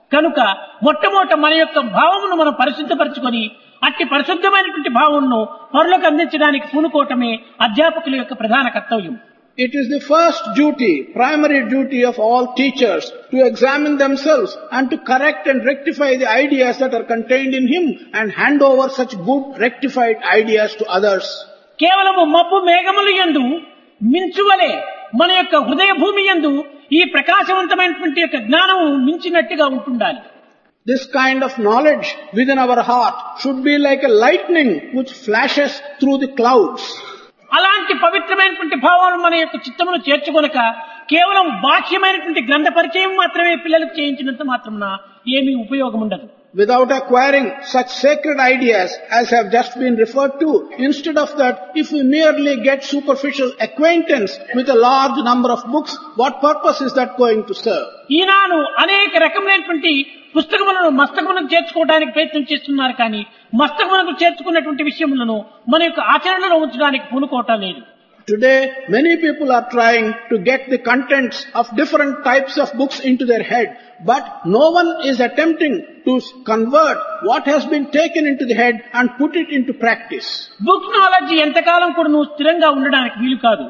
కనుక మొట్టమొదట మన యొక్క భావమును మనం పరిశుద్ధపరచుకొని అట్టి పరిశుద్ధమైనటువంటి భావమును పరులకు అందించడానికి పూనుకోవటమే అధ్యాపకుల యొక్క ప్రధాన కర్తవ్యం. It is the first duty, primary duty of all teachers to examine themselves and to correct and rectify the ideas that are contained in him and hand over such good rectified ideas to others. కేవలము మబ్బు మేఘములు యందు మించువలే మన యొక్క హృదయ భూమి యందు ఈ ప్రకాశవంతమైనటువంటి యొక్క జ్ఞానము మించినట్టుగా ఉంటుండాలి. This kind of knowledge within our heart should be like a lightning which flashes through the clouds. అలాంటి పవిత్రమైనటువంటి భావాలను మన యొక్క చిత్తమును చేర్చుకొనక కేవలం బాహ్యమైనటువంటి గ్రంథ పరిచయం మాత్రమే పిల్లలకు చేయించినంత మాత్రమున ఏమీ ఉపయోగం ఉండదు. Without acquiring such sacred ideas as have just been referred to, instead of that, if we merely get superficial acquaintance with a large number of books, what purpose is that going to serve? ఈనాడు అనేక రకములైనటువంటి పుస్తకములను మస్తకములకు చేర్చుకోవడానికి ప్రయత్నం చేస్తున్నారు, కానీ మస్తకములకు చేర్చుకున్నటువంటి విషయములను మన యొక్క ఆచరణలో ఉంచడానికి పూనుకోవటం లేదు. Today, many people are trying to get the contents of different types of books into their head, but no one is attempting to convert what has been taken into the head and put it into practice. Book knowledge ఎంతకాలం కూడా నువ్వు స్థిరంగా ఉండడానికి వీలు కాదు.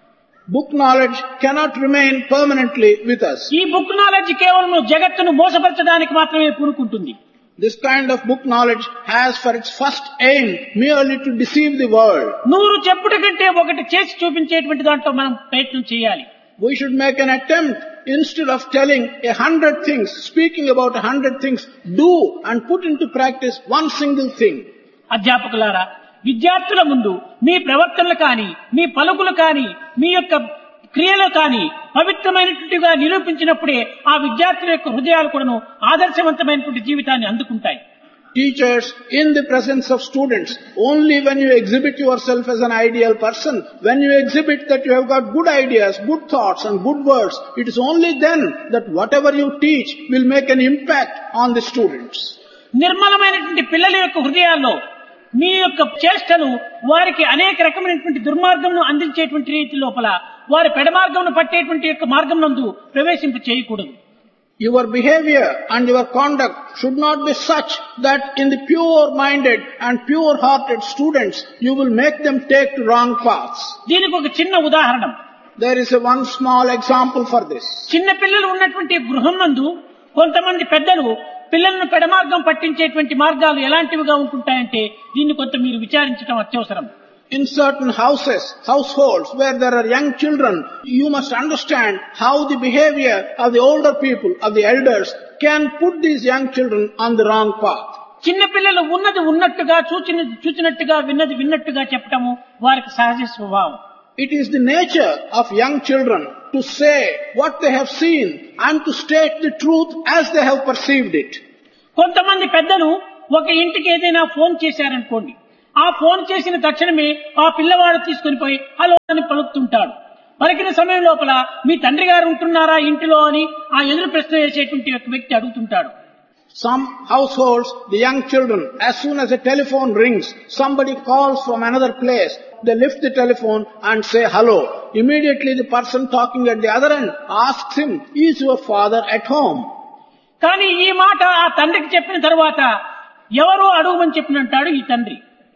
Book knowledge cannot remain permanently with us. ఈ book knowledge కేవలం జగత్తును మోసపరచడానికి మాత్రమే పూనుకుంటుంది. This kind of book knowledge has for its first aim merely to deceive the world. నూరు చెప్పుట కంటే ఒకటి చేసి చూపించేటువంటి దాంట్లో మనం ప్రయత్నం చేయాలి. We should make an attempt, instead of telling a hundred things, speaking about a hundred things, do and put into practice one single thing. అధ్యాపకులారా, విద్యార్థుల ముందు మీ ప్రవర్తనలు కానీ, మీ పలుకులు కానీ, మీ యొక్క క్రియలు కానీ పవిత్రమైనటువంటిగా నిరూపించినప్పుడే ఆ విద్యార్థుల యొక్క హృదయాలు కూడాను ఆదర్శవంతమైనటువంటి జీవితాన్ని అందుకుంటాయి. Teachers, in the presence of students, only when you exhibit yourself as an ideal person, when you exhibit that you have got good ideas, good thoughts and good words, it is only then that whatever you teach will make an impact on the students. నిర్మలమైనటువంటి పిల్లల యొక్క హృదయాల్లో మీ యొక్క చేష్టలు వారికి అనేక రకమైనటువంటి దుర్మార్గమును అందించేటువంటి రీతి లోపల వారి పెడమార్గమును పట్టేటువంటి యొక్క మార్గం నందు ప్రవేశింప చేయకూడదు. Your behavior and your conduct should not be such that in the pure-minded and pure-hearted students you will make them take to wrong paths. దీనికి ఒక చిన్న ఉదాహరణ. There is a one small example for this. చిన్న పిల్లలు ఉన్నటువంటి గృహం నందు కొంతమంది పెద్దలు పిల్లలను పెడమార్గం పట్టించేటువంటి మార్గాలు ఎలాంటివిగా ఉంటుంటాయంటే దీన్ని కొంత మీరు విచారించడం అత్యవసరం. In certain houses, households where there are young children, you must understand how the behavior of the older people, of the elders, can put these young children on the wrong path. చిన్న పిల్లలు ఉన్నది ఉన్నట్టుగా చూచిన చూచినట్టుగా విన్నది విన్నట్టుగా చెప్పటము వారికి సహజ స్వభావం. It is the nature of young children to say what they have seen and to state the truth as they have perceived it. కొంతమంది పెద్దలు ఒక ఇంటికి ఏదైనా ఫోన్ చేశారనుకోండి, ఆ ఫోన్ చేసిన తక్షణమే ఆ పిల్లవాడు తీసుకుని పోయి హలో అని పలుకుతుంటాడు. పలికిన సమయం లోపల మీ తండ్రి గారు ఉంటున్నారా ఇంటిలో అని ఆ ఎదురు ప్రశ్న వేసేటువంటి ఒక వ్యక్తి అడుగుతుంటాడు. Some households, the young children, as soon as a telephone rings, somebody calls from another place, they lift the telephone and say hello. Immediately the person talking at the other end asks him, is your father at home? కానీ ఈ మాట ఆ తండ్రికి చెప్పిన తర్వాత ఎవరో అడుగుమని చెప్పినంటాడు ఈ తండ్రి.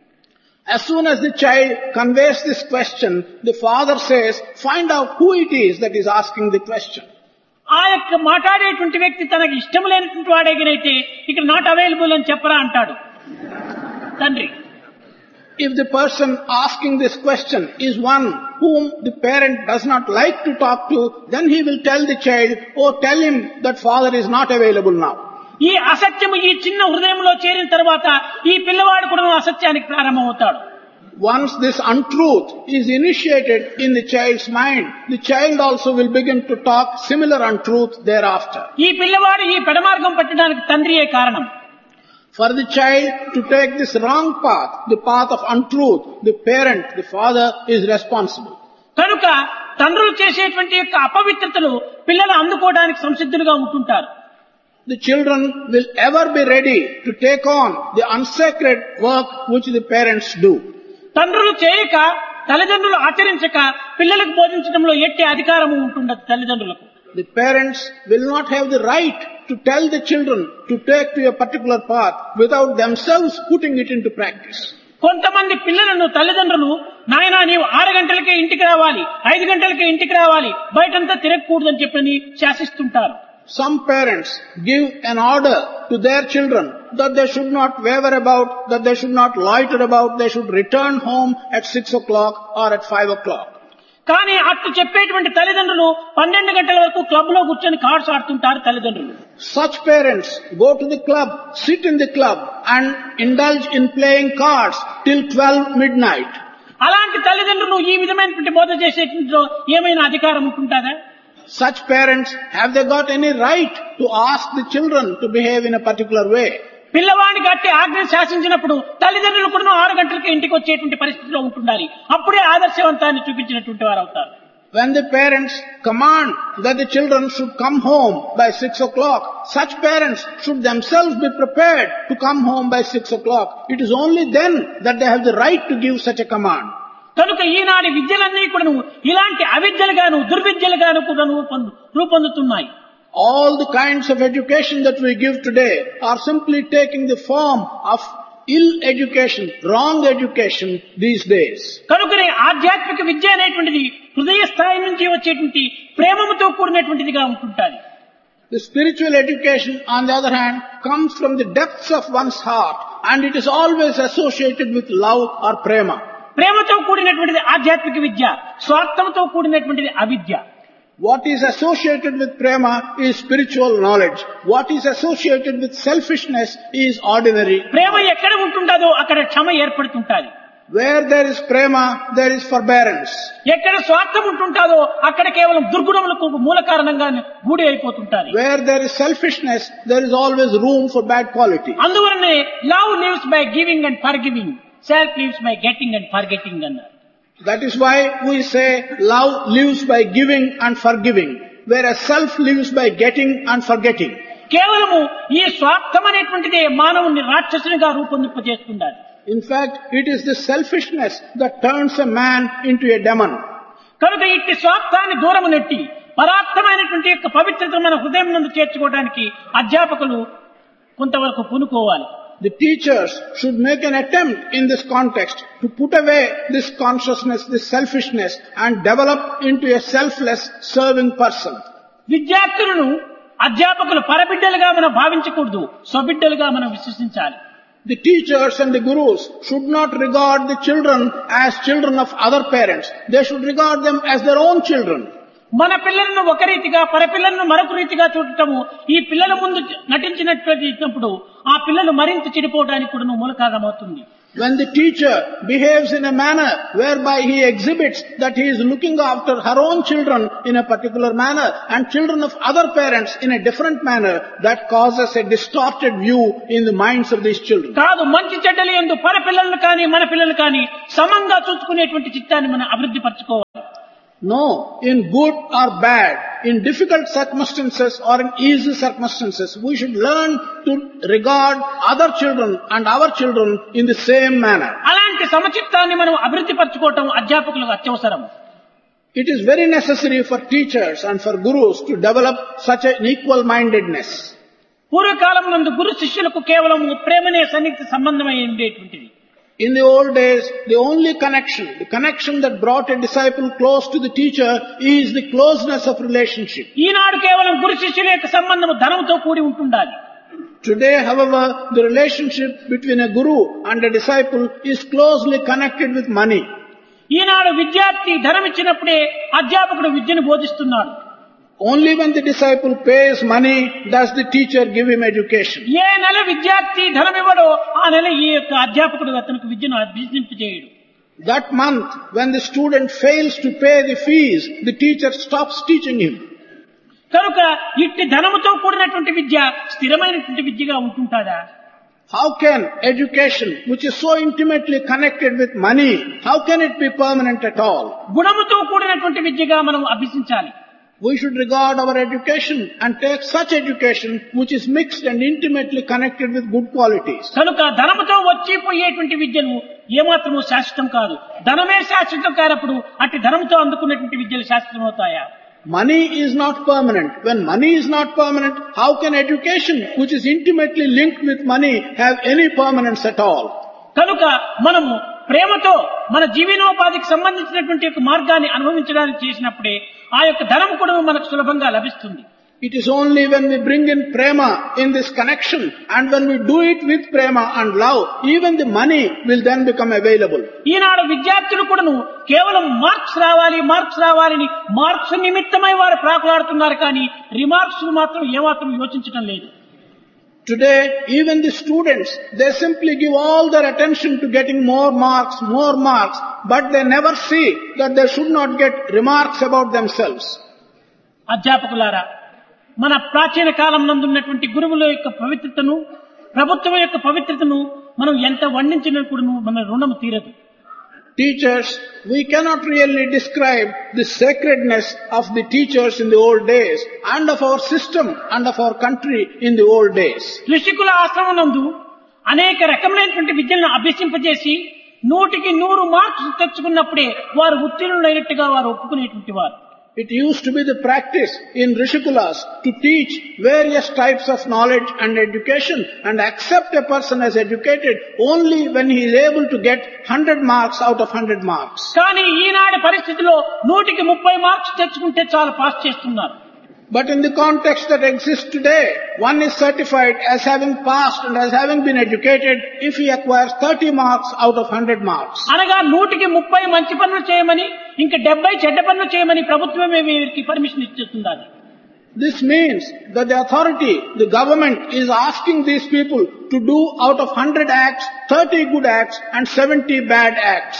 As soon as the child conveys this question, the father says, find out who it is that is asking the question. ఆ యొక్క మాట్లాడేటువంటి వ్యక్తి తనకి ఇష్టం లేనటువంటి వాడేగినైతే ఇక్కడ నాట్ అవైలబుల్ అని చెప్పరా అంటాడు తండ్రి. If the person asking this question is one whom the parent does not like to talk to, then he will tell the child, oh, tell him that father is not available now. ఈ అసత్యము ఈ చిన్న హృదయంలో చేరిన తర్వాత ఈ పిల్లవాడు కూడా అసత్యానికి ప్రారంభమవుతాడు. Once this untruth is initiated in the child's mind, the child also will begin to talk similar untruth thereafter. ఈ పిల్లవాడు ఈ పెడమార్గం పట్టడానికి తండ్రియే కారణం. For the child to take this wrong path, the path of untruth, the parent, the father is responsible. కనుక తండ్రులు చేసేటువంటి యొక్క అపవిత్రతలు పిల్లలు అందుకోవడానికి సంసిద్ధులుగా ఉంటుంటారు. The children will ever be ready to take on the unsacred work which the parents do. తండ్రులు చేయక తల్లిదండ్రులు ఆచరించక పిల్లలకు బోధించడంలో ఎట్టి అధికారము ఉంటుండదు తల్లిదండ్రులకు. The parents will not have the right to tell the children to take to a particular path without themselves putting it into practice. కొంతమంది పిల్లలను తల్లిదండ్రులు నాయనా నీవు ఆరు గంటలకే ఇంటికి రావాలి, ఐదు గంటలకే ఇంటికి రావాలి, బయటంతా తిరగకూడదని చెప్పని శాసిస్తుంటారు. Some parents give an order to their children that they should not waver about, that they should not loiter about, they should return home at six o'clock or at five o'clock. కానీ అట్లు చెప్పేటువంటి తల్లిదండ్రులు పన్నెండు గంటల వరకు club లో కూర్చొని cards ఆడుతుంటారు తల్లిదండ్రులు. Such parents go to the club, sit in the club and indulge in playing cards till twelve midnight. అలాంటి తల్లిదండ్రులు ఈ విధమైనటువంటి బోధ చేసేటువంటి ఏమైనా అధికారం ఉంటుందా? Such parents, have they got any right to ask the children to behave in a particular way? పిల్లవాడికి అట్టి ఆజ్ఞ శాసించినప్పుడు తల్లిదండ్రులు కూడా ఆరు గంటలకి ఇంటికి వచ్చేటువంటి పరిస్థితిలో ఉంటుండాలి. అప్పుడే ఆదర్శవంతాన్ని చూపించినటువంటి వారు అవుతారు. When the parents command that the children should come home by six o'clock, such parents should themselves be prepared to come home by six o'clock. It is only then that they have the right to give such a command. కనుక ఈనాటి విద్యలన్నీ కూడా ఇలాంటి అవిద్యలుగాను దుర్విద్యలుగాను కూడా రూపొందుతున్నాయి. All the kinds of education that we give today are simply taking the form of ill education, wrong education these days. కనుకనే ఆధ్యాత్మిక విద్య అనేటువంటిది హృదయ స్థాయి నుంచి వచ్చేటువంటి ప్రేమతో కూడినటువంటిదిగా ఉంటుంటాది. The spiritual education, on the other hand, comes from the depths of one's heart and it is always associated with love or prema. ప్రేమతో కూడినటువంటిది ఆధ్యాత్మిక విద్య, స్వార్థంతో కూడినటువంటిది అవిద్య. What is associated with prema is spiritual knowledge. What is associated with selfishness is ordinary. ప్రేమ ఎక్కడ ఉంటుందో అక్కడ క్షమ ఏర్పడుతుంటాది. Where there is prema, there is forbearance. ఎక్కడ స్వార్థం ఉంటుందో అక్కడ కేవలం దుర్గుణములకు మూల కారణంగా గూడి అయిపోతుంటాది. Where there is selfishness, there is always room for bad quality. అందువలనే love lives by giving and forgiving, self lives by getting and forgetting అన్నారు. That is why we say love lives by giving and forgiving, whereas self lives by getting and forgetting. కేవలము ఈ స్వార్థం అనేటువంటిదే మానవుని రాక్షసునిగా రూపొందింపజేస్తుండాలి. In fact, it is the selfishness that turns a man into a demon. కనుక ఇట్టి స్వార్థాన్ని దూరము నెట్టి పరార్థమైనటువంటి యొక్క పవిత్రత మన హృదయం నందు చేర్చుకోవడానికి అధ్యాపకులు కొంతవరకు పూనుకోవాలి. The teachers should make an attempt in this context to put away this consciousness, this selfishness and develop into a selfless serving person. విద్యార్థులను అధ్యాపకులు పరబిడ్డలుగా మనం భావించకూడదు, స్వబిడ్డలుగా మనం విశ్వసించాలి. The teachers and the gurus should not regard the children as children of other parents. They should regard them as their own children. మన పిల్లలను ఒక రీతిగా పరపిల్లలను మరొక రీతిగా చూడటము ఈ పిల్లల ముందు నటించినప్పుడు ఆ పిల్లలు మరింత చెడిపోవడానికి కూడా మూల కారణమవుతుంది. When the teacher behaves in a manner whereby he exhibits that he is looking after her own children in a particular manner and children of other parents in a different manner, that causes a distorted view in the minds of these children. కాదు, మంచి చెడ్డలు యందు పరపిల్లలను కానీ మన పిల్లలు కానీ సమంగా చూసుకునేటువంటి చిత్తాన్ని మనం అభివృద్ధి పరచుకోవాలి. No, in good or bad, in difficult circumstances or in easy circumstances, we should learn to regard other children and our children in the same manner. అలాంటి సమచిత్తాన్ని మనం అభివృద్ధి పరచుకోవటం అధ్యాపకులకు అత్యవసరం. It is very necessary for teachers and for gurus to develop such an equal-mindedness. పూర్వకాలం నందు గురు శిష్యులకు కేవలం ప్రేమనే సన్నిహిత సంబంధమై ఉండేటువంటిది. In the old days, the only connection, the connection that brought a disciple close to the teacher is the closeness of relationship. ఈనాడు కేవలం గురు శిష్యుల యొక్క సంబంధము ధనంతో కూడి ఉంటుండాలి. Today, however, the relationship between a guru and a disciple is closely connected with money. ఈనాడు విద్యార్థి ధనం ఇచ్చినప్పుడే అధ్యాపకుడు విద్యను బోధిస్తున్నాడు. Only when the disciple pays money does the teacher give him education. ఏ నెల విద్యార్థి ధనం ఇవ్వడో ఆ నెల ఈ యొక్క అధ్యాపకుడు అతనికి విద్యను అభ్యసింపజేయడు. That month, when the student fails to pay the fees, the teacher stops teaching him. కనుక ఇట్టి ధనముతో కూడినటువంటి విద్య స్థిరమైనటువంటి విద్యగా ఉంటుంటాదా? How can education, which is so intimately connected with money, how can it be permanent at all? గుణముతో కూడినటువంటి విద్యగా మనం అభ్యసించాలి. We should regard our education and take such education which is mixed and intimately connected with good qualities. కనుక ధనముతో వచ్చిపోయేటువంటి విద్యను ఏమాత్రము శాశ్వతం కాదు. ధనమే శాశ్వతం కానప్పుడు అట్టి ధనముతో అందుకున్నటువంటి విద్యలు శాశ్వతం అవుతాయా? Money is not permanent. When money is not permanent, how can education, which is intimately linked with money, have any permanence at all? కనుక మనము ప్రేమతో మన జీవనోపాధికి సంబంధించినటువంటి ఒక మార్గాన్ని అనుభవించడానికి చేసినప్పుడే ఆ యొక్క ధనం కూడా మనకు సులభంగా లభిస్తుంది. It is only when we bring in prema in this connection, and when we do it with prema and love, even the money will then become available. ఈనాడు విద్యార్థులు కూడాను కేవలం మార్క్స్ రావాలి మార్క్స్ రావాలని మార్క్స్ నిమిత్తమై వారు ప్రాకులాడుతున్నారు, కానీ రిమార్క్స్ మాత్రం ఏమాత్రం యోచించడం లేదు. Today, even the students, they simply give all their attention to getting more marks, more marks, but they never see that they should not get remarks about themselves. అధ్యాపకులారా, మన ప్రాచీన కాలం నందున్నటువంటి గురువుల యొక్క పవిత్రతను, ప్రభుత్వం యొక్క పవిత్రతను మనం ఎంత వర్ణించినా కూడా మన రుణము తీరదు. Teachers, we cannot really describe the sacredness of the teachers in the old days and of our system and of our country in the old days. ఋషికుల ఆశ్రమం నందు అనేక రకములైనటువంటి విద్యలను అభ్యసింపజేసి నూటికి నూరు మార్క్స్ తెచ్చుకున్నప్పుడే వారు ఉత్తీర్ణులైనట్టుగా వారు ఒప్పుకునేటువంటి వారు. It used to be the practice in Rishikulas to teach various types of knowledge and education and accept a person as educated only when he is able to get one hundred marks out of one hundred marks. కానీ ఈనాటి పరిస్థితిలో నూటికి ముప్పై marks తెచ్చుకుంటే చాలా pass చేస్తున్నారు. But in the context that exists today, one is certified as having passed and as having been educated if he acquires thirty marks out of one hundred marks. అనగా నూటికి ముప్పై మంచి పనులు చేయమని ఇంకా డెబ్బై చెడ్డ పనులు చేయమని ప్రభుత్వమే వీరికి permission ఇచ్చేస్తున్నది. This means that the authority, the government, is asking these people to do out of one hundred acts, thirty good acts and seventy bad acts.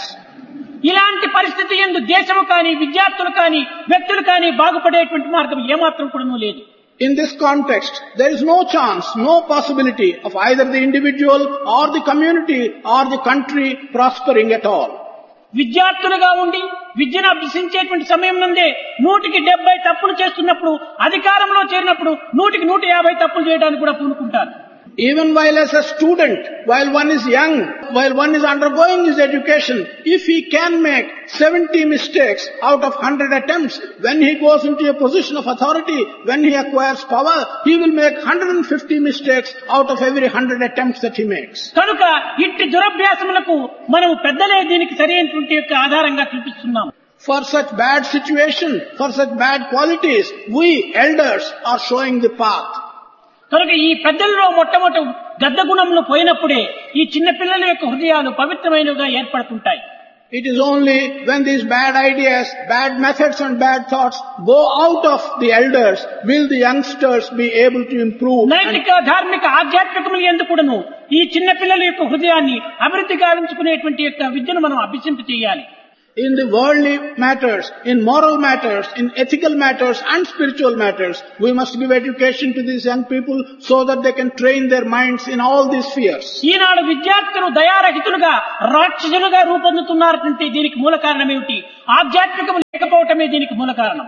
ఇలాంటి పరిస్థితి యందు దేశము కానీ విద్యార్థులు కానీ వ్యక్తులు కానీ బాగుపడేటువంటి మార్గం ఏమాత్రం కూడా లేదు. In this context, there is no chance, no possibility of either the individual or the community or the country prospering at all. విద్యార్థులుగా ఉండి విద్యను అభ్యసించేటువంటి సమయం నుండే నూటికి డెబ్బై తప్పులు చేస్తున్నప్పుడు అధికారంలో చేరినప్పుడు నూటికి నూట యాభై తప్పులు చేయడానికి కూడా పూనుకుంటారు. Even while as a student, while one is young, while one is undergoing his education, if he can make seventy mistakes out of one hundred attempts, when he goes into a position of authority, when he acquires power, he will make one hundred fifty mistakes out of every one hundred attempts that he makes. కనుక ఇట్టి దురభ్యాసములకు మనము పెద్దలే దీనికి సరైనటువంటి యొక్క ఆధారంగా చూపిస్తున్నాం. For such bad situation, for such bad qualities, we elders are showing the path. కనుక ఈ పెద్దలలో మొట్టమొదటి గద్ద గుణములు పోయినప్పుడే ఈ చిన్న పిల్లల యొక్క హృదయాలు పవిత్రమైనవిగా ఏర్పడుతుంటాయి. It is only when these bad ideas, bad methods and bad thoughts go out of the elders will the youngsters be able to improve. నైతిక ధార్మిక ఆధ్యాత్మికముల యందు కూడాను ఈ చిన్న పిల్లల యొక్క హృదయాన్ని అభివృద్ధి గావించుకునేటువంటి యొక్క విద్యను మనం అభ్యసింప చేయాలి. In the worldly matters, in moral matters, in ethical matters and spiritual matters, we must give education to these young people so that they can train their minds in all these spheres. ఈనాడు విద్యార్థులు దయారహితులుగా రాక్షసులుగా రూపొందుతున్నారంటే దీనికి మూల కారణం ఏమిటి? ఆధ్యాత్మికము లేకపోవటమే దీనికి మూల కారణం.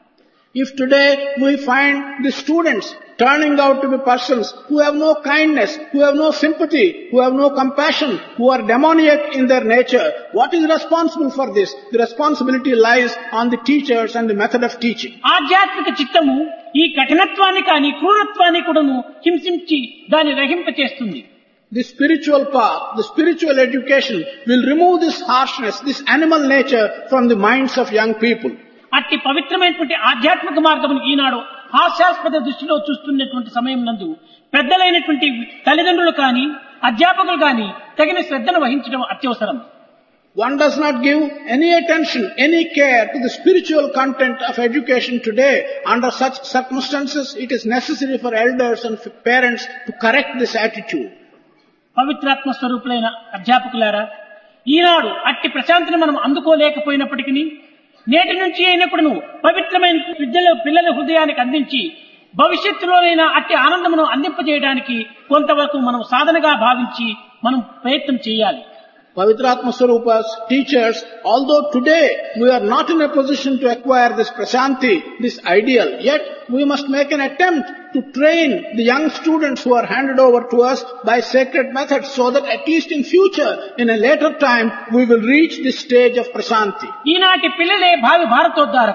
If today we find the students turning out to be persons who have no kindness, who have no sympathy, who have no compassion, who are demoniac in their nature, what is responsible for this? The responsibility lies on the teachers and the method of teaching. ఆధ్యాత్మిక చిత్తము ఈ కఠినత్వాన్ని కానీ క్రూరత్వాన్ని కూడాను హింసించి దాన్ని రహింప చేస్తుంది. The spiritual path, the spiritual education will remove this harshness, this animal nature from the minds of young people. అట్టి పవిత్రమైనటువంటి ఆధ్యాత్మిక మార్గమును ఈనాడు హాస్యాస్పద దృష్టిలో చూస్తున్నటువంటి సమయం నందు పెద్దలైనటువంటి తల్లిదండ్రులు కానీ అధ్యాపకులు కానీ తగిన శ్రద్ధను వహించడం అత్యవసరం. One does not give any attention, any care to the spiritual content of education today. Under such circumstances, it is necessary for elders and for parents to correct this attitude. పవిత్రాత్మ స్వరూపులైన అధ్యాపకులారా, ఈనాడు అట్టి ప్రశాంతిని మనం అందుకోలేకపోయినప్పటికీ నేటి నుంచి అయినప్పుడు పవిత్రమైన విద్యల పిల్లల హృదయానికి అందించి భవిష్యత్తులోనైనా అట్టి ఆనందమును అందింపజేయడానికి కొంతవరకు మనం సాధనగా భావించి మనం ప్రయత్నం చేయాలి. Pavitratma Swarupas, teachers, although today we are not in a position to acquire this prasanti, this ideal, yet we must make an attempt to train the young students who are handed over to us by sacred methods so that at least in future, in a later time, we will reach this stage of prasanti. ఈనాటి పిల్లలే భావి భారతోద్ధారకులు.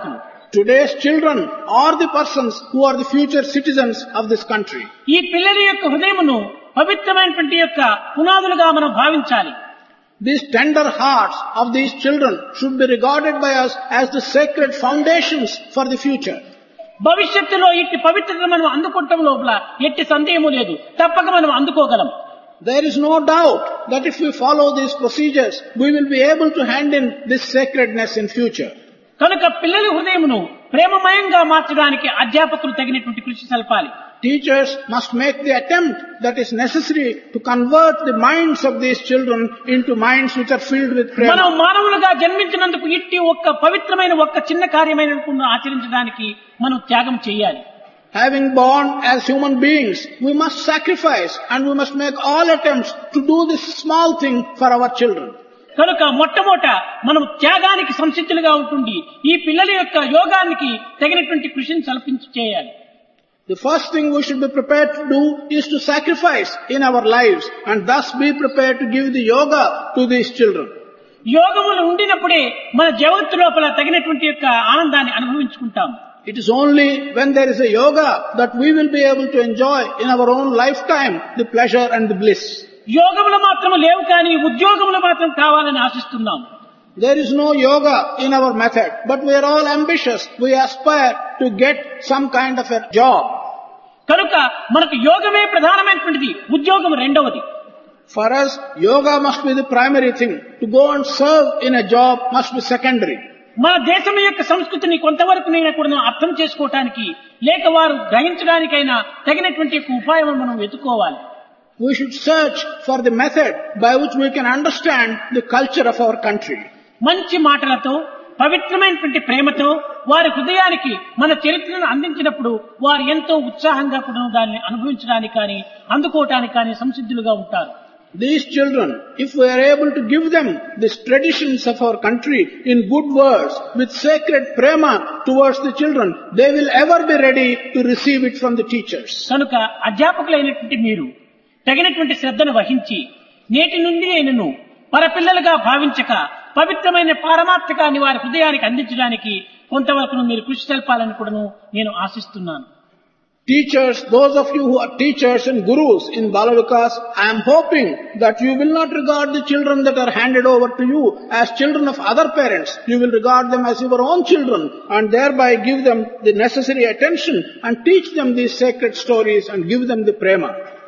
Today's children are the persons who are the future citizens of this country. ఈ పిల్లల యొక్క హృదయమును పవిత్రమైనటువంటి యొక్క పునాదులుగా మనం భావించాలి. These tender hearts of these children should be regarded by us as the sacred foundations for the future. భవిష్యత్తులో ఇట్టి పవిత్రతను మనం అందుకుంటాం లోపల ఎట్టి సందేహము లేదు, తప్పక మనం అందుకోగలం. There is no doubt that if we follow these procedures, we will be able to hand in this sacredness in future. కనుక పిల్లల హృదయమును ప్రేమమయంగా మార్చడానికి అధ్యాపకులు తగినటువంటి కృషి సల్పాలి. Teachers must make the attempt that is necessary to convert the minds of these children into minds which are filled with prayer. మనం మానవులుగా జన్మించినందుకు ఇట్టి ఒక్క పవిత్రమైన ఒక్క చిన్న కార్యమైన ఆచరించడానికి మనం త్యాగం చేయాలి. Having born as human beings, we must sacrifice and we must make all attempts to do this small thing for our children. కనుక మొట్టమొదట మనం త్యాగానికి సంసిద్ధులుగా ఉంటుంది ఈ పిల్లల యొక్క యోగానికి తగినటువంటి కృషిని సల్పించి చేయాలి. The first thing we should be prepared to do is to sacrifice in our lives and thus be prepared to give the yoga to these children. యోగములు ఉండినప్పుడే మన జగత్తు లోపల తగినటువంటి యొక్క ఆనందాన్ని అనుభవించుకుంటాం. It is only when there is a yoga that we will be able to enjoy in our own lifetime the pleasure and the bliss. యోగములు మాత్రం లేవు కానీ ఉద్యోగములు మాత్రం కావాలని ఆశిస్తున్నాం. There is no yoga in our method, but we are all ambitious. We aspire to get some kind of a job. కనుక మనకు యోగమే ప్రధానమైనటువంటిది, ఉద్యోగం రెండవది. For us, yoga must be the primary thing. To go and serve in a job must be secondary. మన దేశం యొక్క సంస్కృతిని కొంతవరకు నేను కూడా అర్థం చేసుకోవటానికి లేక వారు గ్రహించడానికైనా తగినటువంటి ఉపాయం మనం వెతుక్కోవాలి. We should search for the method by which we can understand the culture of our country. మంచి మాటలతో పవిత్రమైనటువంటి ప్రేమతో వారి హృదయానికి మన చరిత్రను అందించినప్పుడు వారు ఎంతో ఉత్సాహంగా కూడా దాన్ని అనుభవించడానికి కానీ అందుకోవటానికి కానీ సంసిద్ధులుగా ఉంటారు. These children, if we are able to give them these traditions of our country in good words, with sacred prema towards the children, they will ever be ready to receive it from the teachers. కనుక అధ్యాపకులైనటువంటి మీరు తగినటువంటి శ్రద్ధను వహించి నేటి నుండి నేను పరపిల్లలుగా భావించక పవిత్రమైన పారమార్థికాన్ని వారి హృదయానికి అందించడానికి కొంతవరకు మీరు కృషి సల్పాలని కూడా నేను ఆశిస్తున్నాను. Teachers, those of you who are teachers and gurus in Bala Vikas, I am hoping that you will not regard the children that are handed over to you as children of other parents. You will regard them as your own children and thereby give them the necessary attention and teach them these sacred stories and give them the prema.